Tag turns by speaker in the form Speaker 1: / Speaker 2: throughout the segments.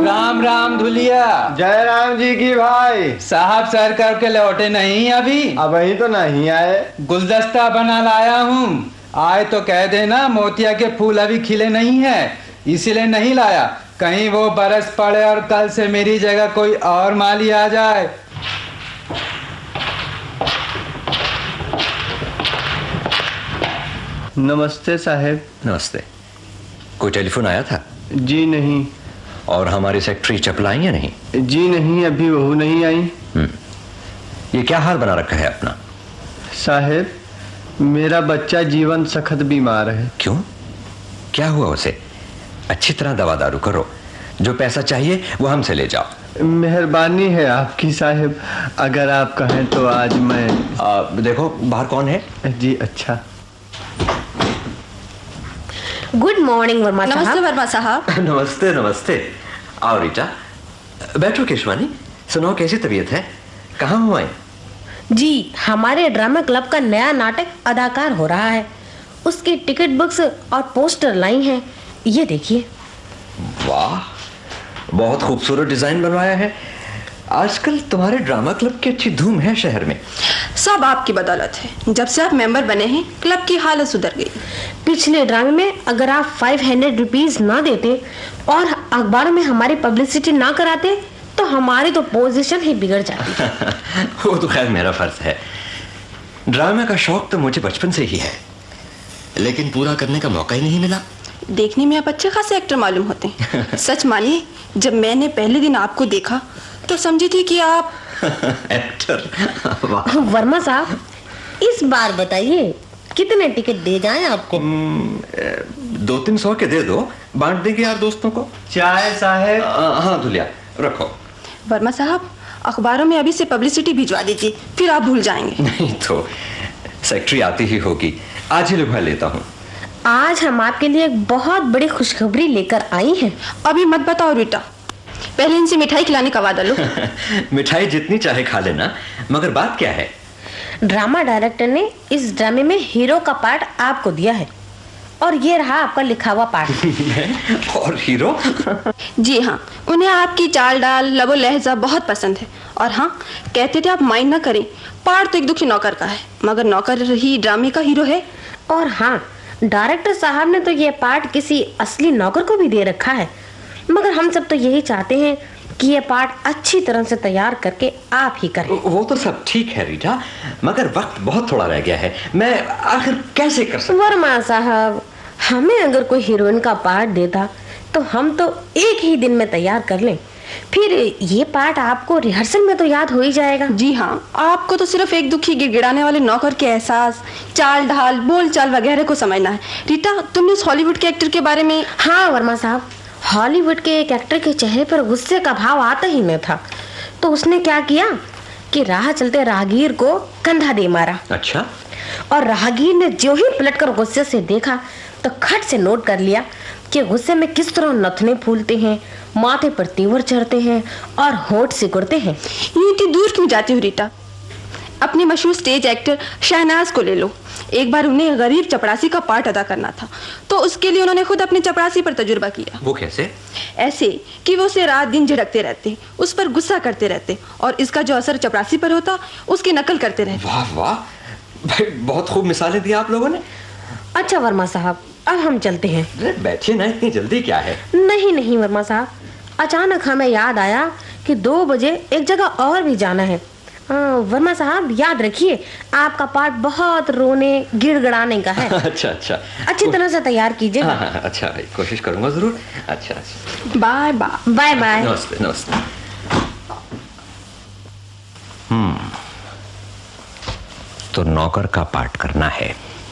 Speaker 1: राम राम धुलिया।
Speaker 2: जय राम जी की भाई।
Speaker 1: साहब सैर करके लौटे नहीं अभी?
Speaker 2: अभी तो नहीं आए।
Speaker 1: गुलदस्ता बना लाया हूँ, आए तो कह देना मोतिया के फूल अभी खिले नहीं है, इसीलिए नहीं लाया। कहीं वो बरस पड़े और कल से मेरी जगह कोई और माली आ जाए।
Speaker 2: नमस्ते साहब।
Speaker 3: नमस्ते। कोई टेलीफोन आया था?
Speaker 2: जी नहीं।
Speaker 3: और हमारी सेक्रेटरी चपला आई या नहीं?
Speaker 2: जी नहीं, अभी वह नहीं आई।
Speaker 3: ये क्या हाल बना रखा है अपना?
Speaker 2: साहब मेरा बच्चा जीवन सख्त बीमार है।
Speaker 3: क्यों, क्या हुआ उसे? अच्छी तरह दवा दारू करो, जो पैसा चाहिए वो हमसे ले जाओ।
Speaker 2: मेहरबानी है आपकी साहब, अगर आप कहें तो आज मैं
Speaker 3: देखो बाहर कौन है।
Speaker 2: जी अच्छा।
Speaker 4: गुड मॉर्निंग वर्मा साहब।
Speaker 5: नमस्ते वर्मा साहब।
Speaker 3: नमस्ते नमस्ते। आओ रीटा, बैठो। केशवानी, सुनाओ कैसी तबीयत है, कहाँ हो आए?
Speaker 4: जी, हमारे ड्रामा क्लब का नया नाटक अदाकार हो रहा है, उसकी टिकट बुक्स और पोस्टर लाई हैं, ये देखिए।
Speaker 3: वाह, बहुत खूबसूरत डिजाइन बनवाया है। आजकल तुम्हारे ड्रामा क्लब की अच्छी धूम है शहर में।
Speaker 5: सब आपकी बदौलत है, जब से आप मेंबर बने हैं क्लब की हालत सुधर गई।
Speaker 4: पिछले ड्रामे में अगर आप 500 रुपीज ना देते और अखबार में हमारी पब्लिसिटी ना कराते तो हमारी तो पोजीशन ही बिगड़ जाती।
Speaker 3: वो तो खैर मेरा फर्ज है। ड्रामा का शौक तो मुझे बचपन से ही है, लेकिन पूरा करने का मौका ही नहीं मिला।
Speaker 5: देखने में आप अच्छे खासे एक्टर मालूम होते हैं। सच मानिए, जब मैंने पहले दिन आपको देखा तो समझी थी कि आप
Speaker 3: एक्टर।
Speaker 4: वर्मा साहब, इस बार बताइए कितने टिकट दे जाएं आपको?
Speaker 3: 200-300 के दे दो, बांट देंगे यार दोस्तों को।
Speaker 2: चाय साहब।
Speaker 3: हाँ धुलिया, रखो।
Speaker 5: वर्मा साहब, अखबारों में अभी से पब्लिसिटी भिजवा दीजिए, फिर आप भूल जाएंगे।
Speaker 3: नहीं तो सेक्रेटरी आती ही होगी, आज ही लिखवा लेता हूँ।
Speaker 4: आज हम आपके लिए एक बहुत बड़ी खुशखबरी लेकर आई हैं।
Speaker 5: अभी मत बताओ रीटा, पहले इनसे मिठाई खिलाने का वादा लो।
Speaker 3: मिठाई जितनी चाहे खा लेना, मगर बात क्या है?
Speaker 4: ड्रामा डायरेक्टर ने इस ड्रामे में हीरो का पार्ट आपको दिया है और ये रहा आपका लिखा हुआ पार्ट।
Speaker 3: और हीरो?
Speaker 5: जी हाँ, उन्हें आपकी चाल डाल लबो लहजा बहुत पसंद है। और हाँ, कहते थे आप माइंड न करें, पार्ट तो एक दुखी नौकर का है, मगर नौकर ही ड्रामे का हीरो है।
Speaker 4: और हाँ, डायरेक्टर साहब ने तो ये पार्ट किसी असली नौकर को भी दे रखा है, मगर हम सब तो यही चाहते हैं कि ये पार्ट अच्छी तरह से तैयार करके आप ही करें।
Speaker 3: वो तो सब ठीक है रीटा, मगर वक्त बहुत थोड़ा रह गया है, मैं आखिर कैसे कर सकता?
Speaker 4: वर्मा साहब, हमें अगर कोई हीरोइन का पार्ट देता तो हम तो एक ही दिन में तैयार कर लें, फिर ये पार्ट आपको रिहर्सल में तो याद हो ही जाएगा।
Speaker 5: जी हाँ, आपको तो सिर्फ एक दुखी गिड़गिड़ाने वाले नौकर के एहसास, चाल ढाल, बोल चाल वगैरह को समझना है। रीटा, तुमने उस हॉलीवुड के एक्टर के बारे में?
Speaker 4: हाँ वर्मा साहब, हॉलीवुड के एक एक्टर के चेहरे पर गुस्से का भाव आता ही न था, तो उसने क्या किया कि राह चलते राहगीर को कंधा दे मारा।
Speaker 3: अच्छा।
Speaker 4: और राहगीर ने जो ही पलटकर गुस्से से देखा तो खट से नोट कर लिया कि गुस्से में किस तरह नथने फूलते हैं, माथे पर तीवर चढ़ते हैं और होठ सिकुड़ते हैं।
Speaker 5: यूं इतनी दूर क्यों जाती हो रीटा? अपने मशहूर स्टेज एक्टर शहनाज को ले लो। एक बार उन्हें गरीब चपरासी का पार्ट अदा करना था, तो उसके लिए उन्होंने खुद अपने चपरासी पर तजुर्बा किया।
Speaker 3: वो कैसे?
Speaker 5: ऐसे कि वो उसे रात दिन झिड़कते रहते, उस पर गुस्सा करते रहते, और इसका जो असर चपरासी पर होता उसकी नकल करते रहते।
Speaker 3: वाह वाह भाई, बहुत खूब मिसालें दी आप लोगों ने।
Speaker 4: अच्छा वर्मा साहब, अब हम चलते हैं।
Speaker 3: बैठिए ना, इतनी जल्दी क्या है?
Speaker 4: नहीं वर्मा साहब, अचानक हमें याद आया कि 2 बजे एक जगह और भी जाना है। वर्मा साहब, याद रखिए आपका पार्ट बहुत रोने गिड़गिड़ाने का है।
Speaker 3: अच्छा अच्छा,
Speaker 4: अच्छी तरह से तैयार कीजिए।
Speaker 3: हाँ, अच्छा भाई, कोशिश करूंगा जरूर। अच्छा अच्छा,
Speaker 5: बाय बाय।
Speaker 4: Bye bye.
Speaker 3: नमस्ते नमस्ते। तो नौकर का पार्ट करना है,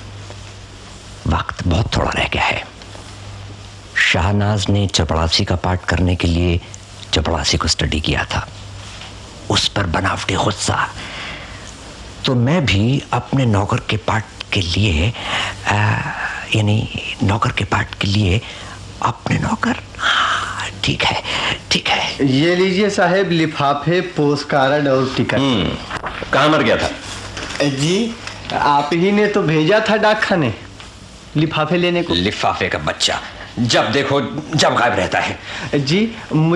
Speaker 3: वक्त बहुत थोड़ा रह गया है। शाहनाज ने चपड़ासी का पार्ट करने के लिए चपड़ासी को स्टडी किया था, उस पर बनावटी गुस्सा। तो मैं भी अपने नौकर के पार्ट के लिए यानी नौकर के पार्ट के लिए अपने नौकर। ठीक है ठीक है।
Speaker 2: ये लीजिए साहब, लिफाफे, पोस्ट कार्ड और टिकट।
Speaker 3: कहाँ मर गया था?
Speaker 2: जी, आप ही ने तो भेजा था डाकखाने लिफाफे लेने को।
Speaker 3: लिफाफे का बच्चा, जब देखो जब गायब रहता है।
Speaker 2: जी